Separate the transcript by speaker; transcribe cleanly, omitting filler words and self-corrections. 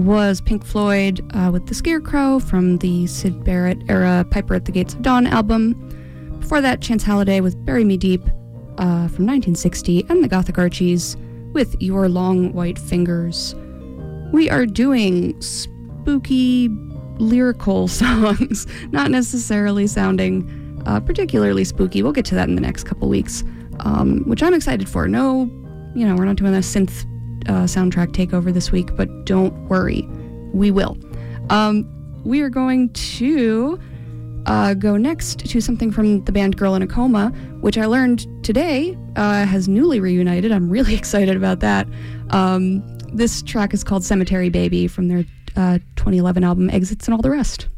Speaker 1: was Pink Floyd with The Scarecrow from the Syd Barrett era Piper at the Gates of Dawn album. Before that, Chance Halliday with Bury Me Deep from 1960, and the Gothic Archies with Your Long White Fingers. We are doing spooky lyrical songs, not necessarily sounding particularly spooky. We'll get to that in the next couple weeks, which I'm excited for. No, we're not doing a synth soundtrack takeover this week, but don't worry, we will. We are going to go next to something from the band Girl in a Coma, which I learned today has newly reunited. I'm really excited about that. This track is called Cemetery Baby from their 2011 album Exits and All the Rest.